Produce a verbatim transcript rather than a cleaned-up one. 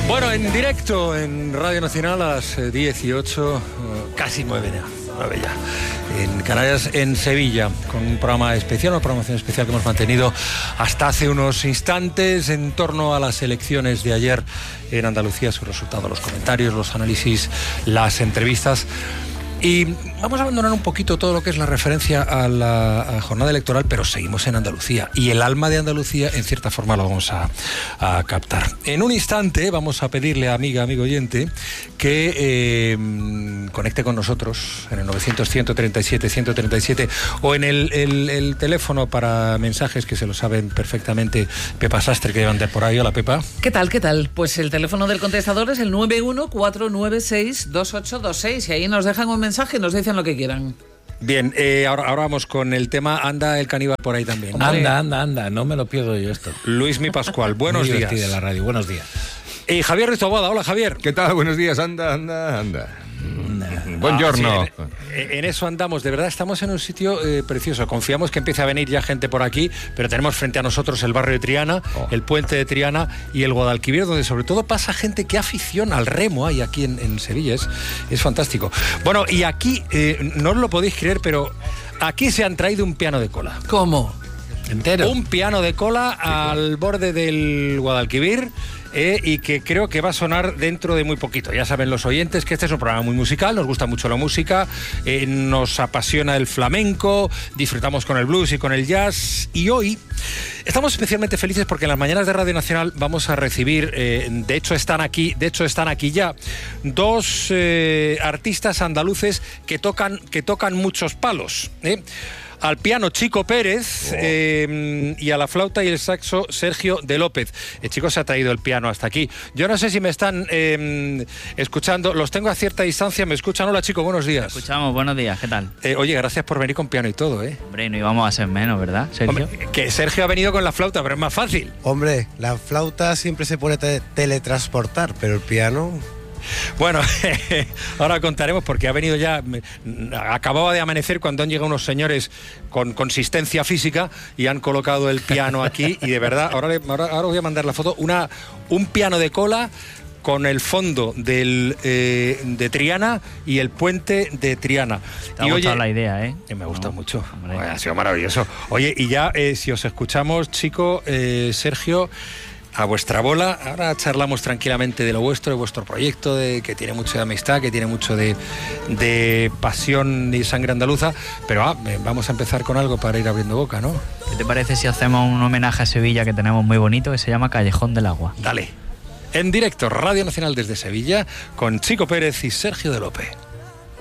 Bueno, en directo en Radio Nacional a las dieciocho, casi nueve ya, nueve ya, en Canarias, en Sevilla, con un programa especial, una programación especial que hemos mantenido hasta hace unos instantes en torno a las elecciones de ayer en Andalucía, sus resultados, los comentarios, los análisis, las entrevistas. Y vamos a abandonar un poquito todo lo que es la referencia a la a jornada electoral, pero seguimos en Andalucía. Y el alma de Andalucía, en cierta forma, lo vamos a, a captar. En un instante vamos a pedirle a amiga, amigo oyente, que eh, conecte con nosotros en el novecientos, ciento treinta y siete, ciento treinta y siete o en el, el, el teléfono para mensajes que se lo saben perfectamente Pepa Sastre, que debe andar por ahí. Hola, Pepa. ¿Qué tal, qué tal? Pues el teléfono del contestador es el nueve uno cuatro nueve seis dos ocho dos seis y ahí nos dejan un mensaje y nos dicen lo que quieran. Bien, eh, ahora, ahora vamos con el tema. Anda el caníbal por ahí también, ¿no? Anda, anda, anda, no me lo pierdo yo esto. Luis Mi Pascual, buenos días. De la radio, buenos días. Y Javier Rizobada, hola Javier. ¿Qué tal? Buenos días, anda, anda, anda. Buongiorno. Ah, sí, en, en eso andamos, de verdad estamos en un sitio eh, precioso. Confiamos que empiece a venir ya gente por aquí, pero tenemos frente a nosotros el barrio de Triana, oh. el puente de Triana y el Guadalquivir, donde sobre todo pasa gente que aficiona al remo hay aquí en, en Sevilla, es, es fantástico. Bueno, y aquí, eh, no os lo podéis creer, pero aquí se han traído un piano de cola. ¿Cómo? ¿Entero? Un piano de cola al borde del Guadalquivir. Eh, y que creo que va a sonar dentro de muy poquito. Ya saben los oyentes que este es un programa muy musical, nos gusta mucho la música, eh, nos apasiona el flamenco, disfrutamos con el blues y con el jazz, y hoy estamos especialmente felices porque en las mañanas de Radio Nacional vamos a recibir, eh, de hecho están aquí, de hecho están aquí ya, dos eh, artistas andaluces que tocan, que tocan muchos palos, ¿eh? Al piano Chico Pérez, oh. eh, y a la flauta y el saxo Sergio de López. El chico se ha traído el piano hasta aquí. Yo no sé si me están eh, escuchando, los tengo a cierta distancia, ¿me escuchan? Hola, Chico, buenos días. Escuchamos, buenos días, ¿qué tal? Eh, oye, gracias por venir con piano y todo, ¿eh? Hombre, no íbamos a ser menos, ¿verdad, Sergio? Hombre, que Sergio ha venido con la flauta, pero es más fácil. Hombre, la flauta siempre se puede te- teletransportar, pero el piano... Bueno, ahora contaremos porque ha venido ya, acababa de amanecer cuando han llegado unos señores con consistencia física y han colocado el piano aquí y de verdad, ahora, ahora, ahora os voy a mandar la foto, una, un piano de cola con el fondo del, eh, de Triana y el puente de Triana. Te ha y gustado oye, la idea, ¿eh? Me ha gustado no, mucho, hombre. Ha sido maravilloso. Oye, y ya eh, si os escuchamos, Chico, eh, Sergio... A vuestra bola, ahora charlamos tranquilamente de lo vuestro, de vuestro proyecto, de que tiene mucho de amistad, que tiene mucho de, de pasión y sangre andaluza, pero ah, vamos a empezar con algo para ir abriendo boca, ¿no? ¿Qué te parece si hacemos un homenaje a Sevilla que tenemos muy bonito, que se llama Callejón del Agua? Dale. En directo, Radio Nacional desde Sevilla, con Chico Pérez y Sergio de López.